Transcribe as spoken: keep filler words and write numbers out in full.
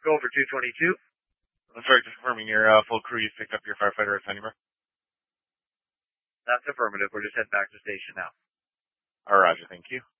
Go over two twenty-two. I'm sorry, just confirming your uh, full crew. You picked up your firefighter at Sunnybrook. That's affirmative. We're just heading back to station now. All right, Roger. Thank you.